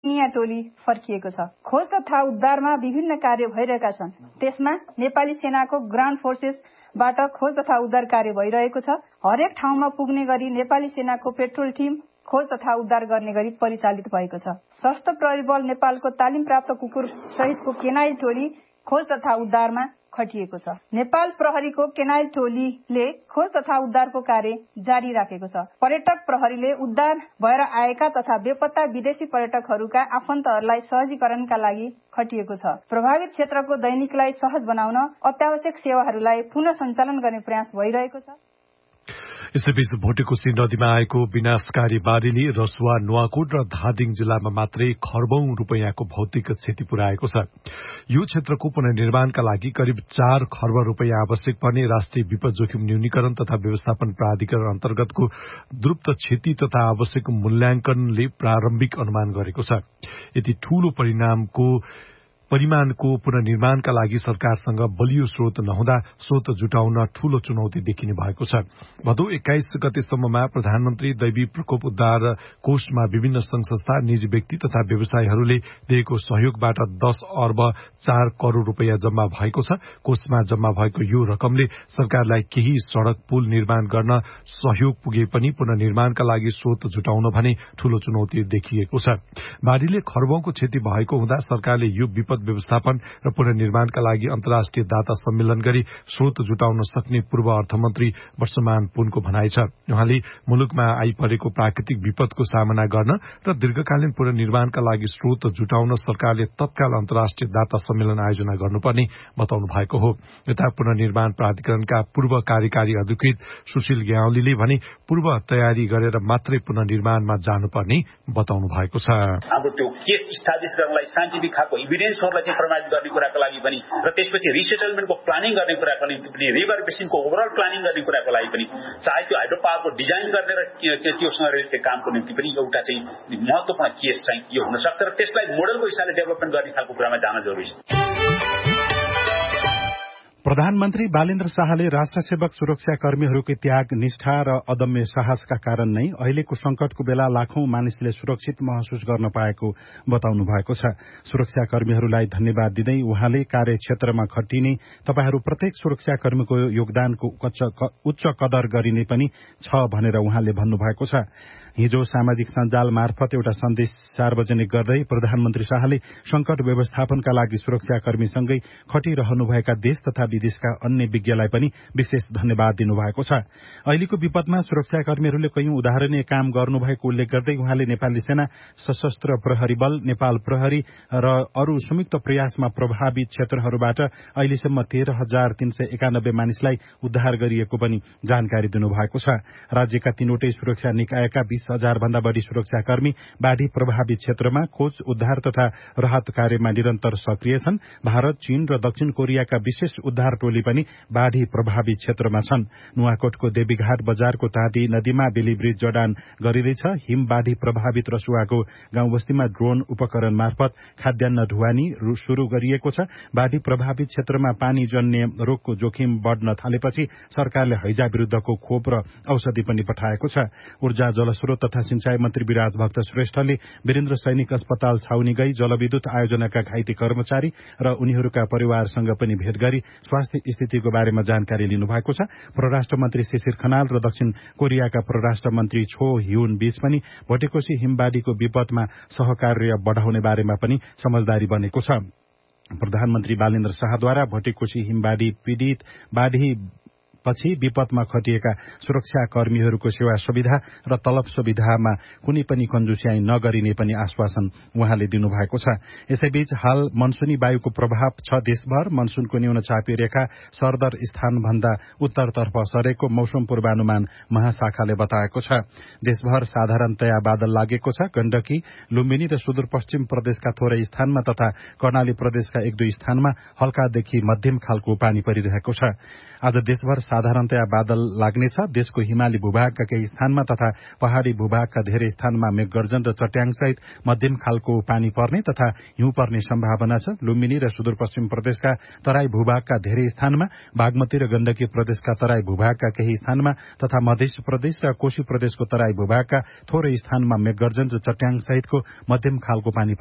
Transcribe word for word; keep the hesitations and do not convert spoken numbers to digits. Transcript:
निया टोली फर्किएको छ। खोज तथा उद्धारमा विभिन्न कार्य भइरहेका छन्। त्यसमा नेपाली सेनाको ग्राउन्ड फोर्सेसबाट खोज तथा उद्धार कार्य भइरहेको छ। हरेक ठाउँमा पुग्ने गरी नेपाली सेनाको पेट्रोल टिम खोज तथा उद्धार गर्ने गरी परिचालित भएको छ। सशस्त्र प्रहरी बल नेपालको तालिम प्राप्त कुकुर सहितको केनाइल टोली खोज तथा उद्धारमा खटिएको छ। नेपाल प्रहरीको केनाइल टोलीले खोज तथा उद्धारको कार्य जारी राखेको छ। पर्यटक प्रहरीले उद्धार भएर आएका तथा बेपत्ता विदेशी पर्यटकहरूका आफन्तहरूलाई सहजीकरणका लागि खटिएको छ। प्रभावित क्षेत्रको दैनिकलाई सहज बनाउन अत्यावश्यक सेवाहरूलाई पुनः सञ्चालन गर्ने प्रयास भइरहेको छ। यसैबीच भोटेकोशी नदीमा आएको विनाशकारी बाढ़ीले रसुवा, नुवाकोट र धादिङ जिल्लामा मात्रै खरबौं रूपैयाँको भौतिक क्षति पुर्याएको छ। यो क्षेत्रको पुनर्निर्माणका लागि करिब चार खर्ब रूपैयाँ आवश्यक पर्ने राष्ट्रिय विपद जोखिम न्यूनीकरण तथा व्यवस्थापन प्राधिकरण अन्तर्गतको द्रुत क्षति तथा आवश्यक मूल्याङ्कनले प्रारम्भिक अनुमान गरेको छ। यति ठूलो परिणामको परिमाणको पुनर्निर्माणका लागि सरकारसँग बलियो स्रोत नहुँदा स्रोत जुटाउन ठूलो चुनौती देखिने भएको छ। भदौ एक्काइस गतेसम्ममा प्रधानमन्त्री दैवी प्रकोप उद्धार कोषमा विभिन्न संघ संस्था, निजी व्यक्ति तथा व्यवसायीहरूले दिएको सहयोगबाट दस अर्ब चार करोड़ रूपैयाँ जम्मा भएको छ। कोषमा जम्मा भएको यो रकमले सरकारलाई केही सड़क पुल निर्माण गर्न सहयोग पुगे पनि पुनर्निर्माणका लागि स्रोत जुटाउन भने ठूलो चुनौती देखिएको छ। बाढ़ीले खरबौंको क्षति भएको हुँदा सरकारले यो विपद व्यवस्थापन र पुनर्निर्माणका लागि अन्तर्राष्ट्रिय दाता सम्मेलन गरी स्रोत जुटाउन सक्ने पूर्व अर्थमन्त्री वर्षमान पुनको भनाइ छ। उहाँले मुलुकमा आइपरेको प्राकृतिक विपदको सामना गर्न र दीर्घकालीन पुनर्निर्माणका लागि स्रोत जुटाउन सरकारले तत्काल अन्तर्राष्ट्रिय दाता सम्मेलन आयोजना गर्नुपर्ने बताउनु भएको हो। यता पुनर्निर्माण प्राधिकरणका पूर्व कार्यकारी अधिकृत सुशील ग्यावालीले भने पूर्व तयारी गरेर मात्रै पुनर्निर्माणमा जानुपर्ने बताउनु भएको छ। हाम्रो त्यो केस स्टाब्लिश गर्नलाई साइन्टिफिक खालको इभिडेन्सहरूलाई चाहिँ प्रमाणित गर्ने कुराको लागि पनि र त्यसपछि रिसेटलमेन्टको प्लानिङ गर्ने कुराको निम्ति पनि रिभर बेसिनको ओभरअल प्लानिङ गर्ने कुराको लागि पनि चाहे त्यो हाइड्रो पावरको डिजाइन गर्ने र त्योसँग रिलेटेड कामको निम्ति पनि एउटा चाहिँ महत्त्वपूर्ण केस चाहिँ यो हुन सक्छ र त्यसलाई मोडलको हिसाबले डेभलपमेन्ट गर्ने खालको कुरामा जान जरुरी छ। प्रधानमन्त्री बालेन्द्र शाहले राष्ट्र सेवक सुरक्षा कर्मीहरूको त्याग, निष्ठा र अदम्य साहसका कारण नै अहिलेको संकटको बेला लाखौं मानिसले सुरक्षित महसुस गर्न पाएको बताउनु भएको छ। सुरक्षा कर्मीहरूलाई धन्यवाद दिँदै उहाँले कार्यक्षेत्रमा खटिने तपाईहरू प्रत्येक सुरक्षा कर्मीको योगदानको उच्च कदर गरिने पनि छ भनेर उहाँले भन्नुभएको छ। हिजो सामाजिक सञ्जाल मार्फत एउटा सन्देश सार्वजनिक गर्दै प्रधानमन्त्री शाहले संकट व्यवस्थापनका लागि सुरक्षाकर्मीसँगै खटिरहनुभएका देश तथा विदेशका अन्य विज्ञलाई पनि विशेष धन्यवाद दिनुभएको छ। अहिलेको विपदमा सुरक्षाकर्मीहरूले कैयौं उदाहरणीय काम गर्नुभएको उल्लेख गर्दै उहाँले नेपाली सेना, सशस्त्र प्रहरी बल, नेपाल प्रहरी र अरू संयुक्त प्रयासमा प्रभावित क्षेत्रहरूबाट अहिलेसम्म तेह्र हजार तीन सय एकानब्बे मानिसलाई उद्धार गरिएको पनि जानकारी दिनुभएको छ। राज्यका तीनवटै सुरक्षा निकायका बीस हजार भन्दा बढ़ी सुरक्षाकर्मी बाढ़ी प्रभावित क्षेत्रमा खोज, उद्धार तथा राहत कार्यमा निरन्तर सक्रिय छन्। भारत, चीन र दक्षिण कोरियाका विशेष उद्धार टोली पनि बाढ़ी प्रभावित क्षेत्रमा छन्। नुवाकोटको देवीघाट बजारको तादी नदीमा बेली ब्रिज जडान गरिँदैछ। हिम बाढ़ी प्रभावित रसुवाको गाउँबस्तीमा ड्रोन उपकरण मार्फत खाद्यान्न ढुवानी शुरू गरिएको छ। बाढ़ी प्रभावित क्षेत्रमा पानी जन्य रोगको जोखिम बढ़न थालेपछि सरकारले हैजा विरूद्धको खोप र औषधि पनि पठाएको छ। ऊर्जा, जलस्रोत तथा सिंचाई मन्त्री विराज भक्त श्रेष्ठले वीरेन्द्र सैनिक अस्पताल छाउनी गई जलविद्युत आयोजनाका घाइते कर्मचारी र उनीहरूका परिवारसँग पनि भेट गरी स्वास्थ्य स्थितिको बारेमा जानकारी लिनुभएको छ। परराष्ट्र मन्त्री शिशिर खनाल र दक्षिण कोरियाका परराष्ट्र मन्त्री छो ह्युन बीच पनि भोटेकोशी हिमबाढ़ीको विपदमा सहकार्य बढ़ाउने बारेमा पनि समझदारी बनेको छ। प्रधानमन्त्री बालेन्द्र शाहद्वारा भोटेकोशी हिमबाढ़ी पीड़ित बाढ़ी पछि विपदमा खटिएका सुरक्षा कर्मीहरूको सेवा सुविधा र तलब सुविधामा कुनै पनि कन्जुस्याई नगरिने पनि आश्वासन उहाँले दिनुभएको छ। यसैबीच हाल मनसुनी वायुको प्रभाव छ देशभर। मनसुनको न्यून चापी रेखा सरदर स्थानभन्दा उत्तरतर्फ सरेको मौसम पूर्वानुमान महाशाखाले बताएको छ। देशभर साधारणतया बादल लागेको छ। गण्डकी, लुम्बिनी र सुदूरपश्चिम प्रदेशका थोरै स्थानमा तथा कर्णाली प्रदेशका एक दुई स्थानमा हल्कादेखि मध्यम खालको पानी परिरहेको छ। आज देशभर साधारणतया बादल लाग्नेछ। देशको हिमाली भूभागका केही स्थानमा तथा पहाड़ी भूभागका धेरै स्थानमा मेघगर्जन र चट्याङसहित मध्यम खालको पानी पर्ने तथा हिउँ पर्ने सम्भावना छ। लुम्बिनी र सुदूरपश्चिम प्रदेशका तराई भूभागका धेरै स्थानमा, बागमती र गण्डकी प्रदेशका तराई भूभागका केही स्थानमा तथा मध्य प्रदेश र कोशी प्रदेशको तराई भूभागका थोरै स्थानमा मेघगर्जन र चट्याङ सहितको मध्यम खालको पानी